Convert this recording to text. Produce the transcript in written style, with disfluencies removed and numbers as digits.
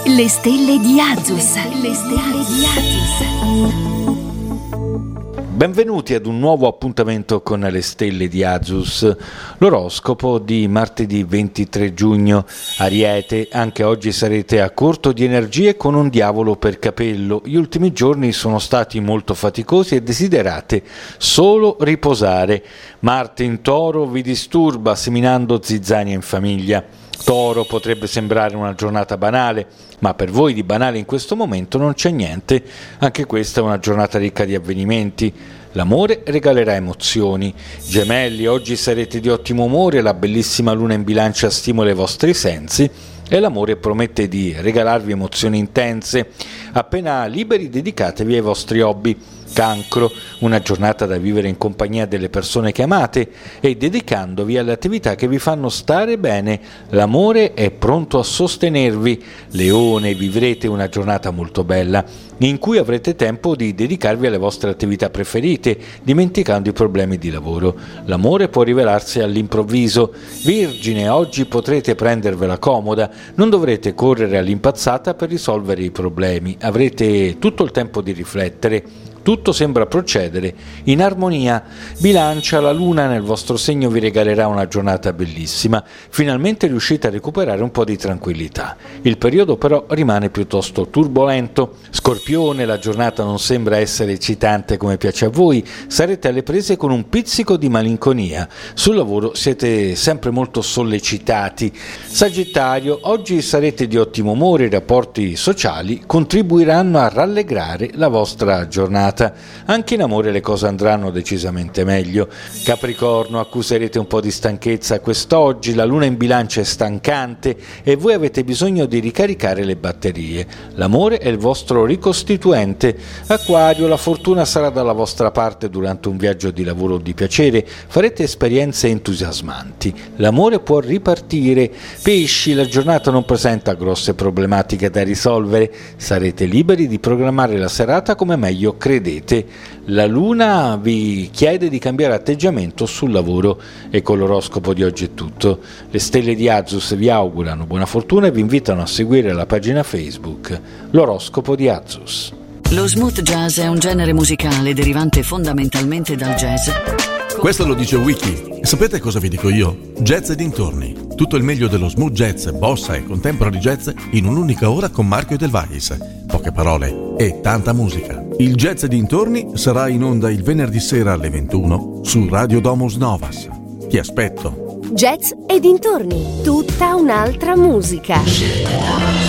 Le stelle di Azus. Le stelle di Azus. Benvenuti ad un nuovo appuntamento con le stelle di Azus, l'oroscopo di martedì 23 giugno. Ariete, anche oggi sarete a corto di energie con un diavolo per capello. Gli ultimi giorni sono stati molto faticosi e desiderate solo riposare. Marte in Toro vi disturba seminando zizzania in famiglia. Toro, potrebbe sembrare una giornata banale, ma per voi di banale in questo momento non c'è niente. Anche questa è una giornata ricca di avvenimenti. L'amore regalerà emozioni. Gemelli, oggi sarete di ottimo umore, la bellissima luna in bilancia stimola i vostri sensi e l'amore promette di regalarvi emozioni intense. Appena liberi, dedicatevi ai vostri hobby. Cancro, una giornata da vivere in compagnia delle persone che amate e dedicandovi alle attività che vi fanno stare bene. L'amore è pronto a sostenervi. Leone, vivrete una giornata molto bella in cui avrete tempo di dedicarvi alle vostre attività preferite, dimenticando i problemi di lavoro. L'amore può rivelarsi all'improvviso. Vergine, oggi potrete prendervela comoda, non dovrete correre all'impazzata per risolvere i problemi, avrete tutto il tempo di riflettere. Tutto sembra procedere in armonia. Bilancia, la luna nel vostro segno vi regalerà una giornata bellissima. Finalmente riuscite a recuperare un po' di tranquillità. Il periodo però rimane piuttosto turbolento. Scorpione, la giornata non sembra essere eccitante come piace a voi. Sarete alle prese con un pizzico di malinconia. Sul lavoro siete sempre molto sollecitati. Sagittario, oggi sarete di ottimo umore. I rapporti sociali contribuiranno a rallegrare la vostra giornata. Anche in amore le cose andranno decisamente meglio. Capricorno, accuserete un po' di stanchezza quest'oggi, la luna in bilancia è stancante e voi avete bisogno di ricaricare le batterie. L'amore è il vostro ricostituente. Acquario, la fortuna sarà dalla vostra parte durante un viaggio di lavoro o di piacere, farete esperienze entusiasmanti. L'amore può ripartire. Pesci, la giornata non presenta grosse problematiche da risolvere, sarete liberi di programmare la serata come meglio credete. La luna vi chiede di cambiare atteggiamento sul lavoro e con l'oroscopo di oggi è tutto. Le stelle di Azus vi augurano buona fortuna e vi invitano a seguire la pagina Facebook L'oroscopo di Azus. Lo smooth jazz è un genere musicale derivante fondamentalmente dal jazz. Questo lo dice Wiki. E sapete cosa vi dico io? Jazz e dintorni. Tutto il meglio dello smooth jazz, bossa e contemporary jazz in un'unica ora con Marco Edelweiss. Poche parole e tanta musica. Il Jazz e dintorni sarà in onda il venerdì sera alle 21 su Radio Domus Novas. Ti aspetto. Jazz e dintorni, tutta un'altra musica.